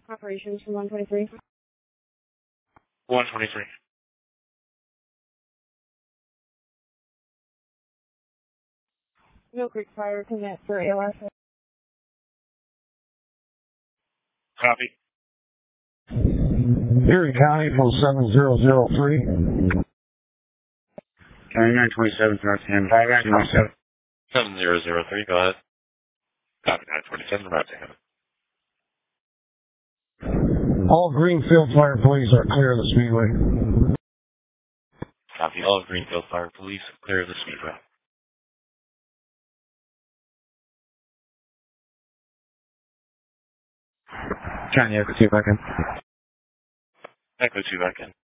Operations from 123. 123. Mill Creek Fire, connect for ALS. Copy. Erie County from 7003. County 927, North 10. 927. 7003, go ahead. Copy, 927, about to him. All Greenfield Fire Police are clear of the speedway. Copy, all Greenfield Fire Police, clear of the speedway. County Echo 2 back in. Echo 2 back in.